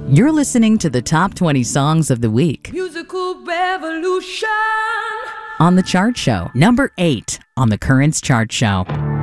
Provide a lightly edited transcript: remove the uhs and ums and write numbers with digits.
You're listening to the top 20 songs of the week Musical revolution. on The Chart Show, number 8 on the Currents Chart Show.